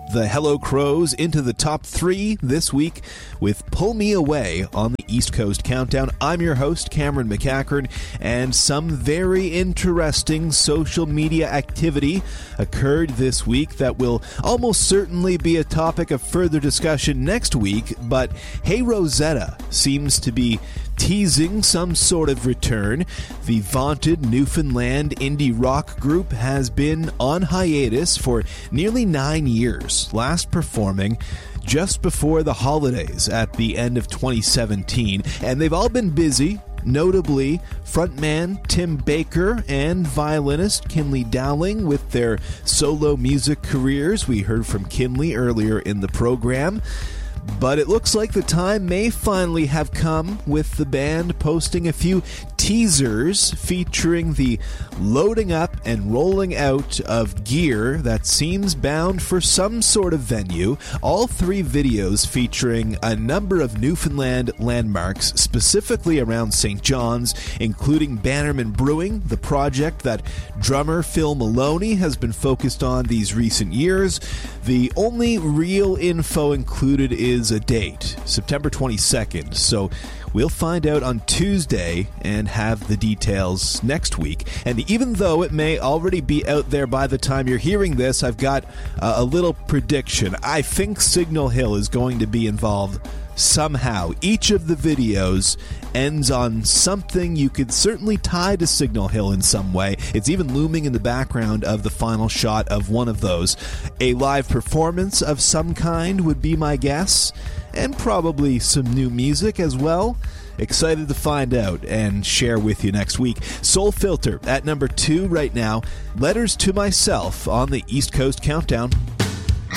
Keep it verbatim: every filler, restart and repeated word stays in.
the Hello Crows into the top three this week with Pull Me Away on the East Coast Countdown. I'm your host, Cameron McCachern, and some very interesting social media activity occurred this week that will almost certainly be a topic of further discussion next week, but Hey Rosetta seems to be teasing some sort of return. The vaunted Newfoundland indie rock group has been on hiatus for nearly nine years, last performing just before the holidays at the end of twenty seventeen, and they've all been busy. Notably, frontman Tim Baker and violinist Kinley Dowling with their solo music careers. We heard from Kinley earlier in the program. But it looks like the time may finally have come, with the band posting a few teasers featuring the loading up and rolling out of gear that seems bound for some sort of venue. All three videos featuring a number of Newfoundland landmarks, specifically around Saint John's, including Bannerman Brewing, the project that drummer Phil Maloney has been focused on these recent years. The only real info included is a date, September twenty-second, so we'll find out on Tuesday and have the details next week. And even though it may already be out there by the time you're hearing this, I've got uh, a little prediction. I think Signal Hill is going to be involved somehow. Each of the videos ends on something you could certainly tie to Signal Hill in some way. It's even looming in the background of the final shot of one of those. A live performance of some kind would be my guess, and probably some new music as well. Excited to find out and share with you next week. Soul Filter at number two right now. Letters to Myself on the East Coast Countdown.